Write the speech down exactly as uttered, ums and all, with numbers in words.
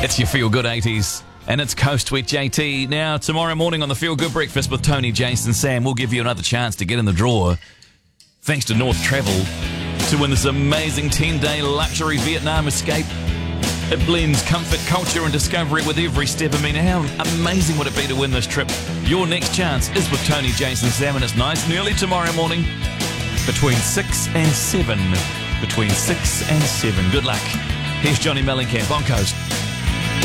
It's your Feel Good eighties, and it's Coast with J T. Now, tomorrow morning on the Feel Good Breakfast with Tony, Jason, Sam, we'll give you another chance to get in the draw, thanks to North Travel, to win this amazing ten-day luxury Vietnam escape. It blends comfort, culture, and discovery with every step. I mean, how amazing would it be to win this trip? Your next chance is with Tony, Jason, Sam, and it's nice and early tomorrow morning, between six and seven. Between six and seven. Good luck. Here's Johnny Mellencamp on Coast.